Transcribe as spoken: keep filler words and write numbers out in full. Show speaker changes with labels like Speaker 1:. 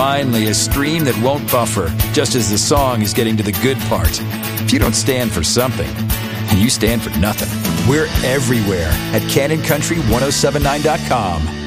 Speaker 1: Finally, a stream that won't buffer, just as the song is getting to the good part. If you don't stand for something, you stand for nothing. We're everywhere at Cannon Country ten seventy-nine dot com.